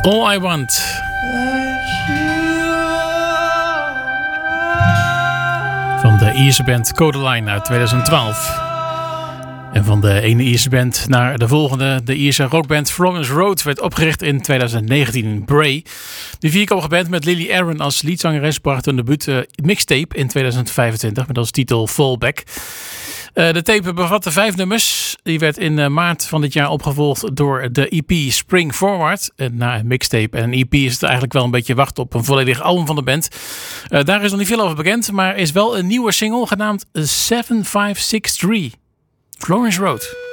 All I Want. Van de Ierse band Codaline uit 2012. En van de ene Ierse band naar de volgende. De Ierse rockband Florence Road werd opgericht in 2019. Bray. De vierkoppige band met Lily Aaron als leadzangeres bracht een debuut mixtape in 2025 met als titel Fallback. De tape bevatte 5 nummers. Die werd in maart van dit jaar opgevolgd door de EP Spring Forward. En na een mixtape en een EP is het eigenlijk wel een beetje wachten op een volledig album van de band. Daar is nog niet veel over bekend, maar is wel een nieuwe single genaamd 7563. Florence Road.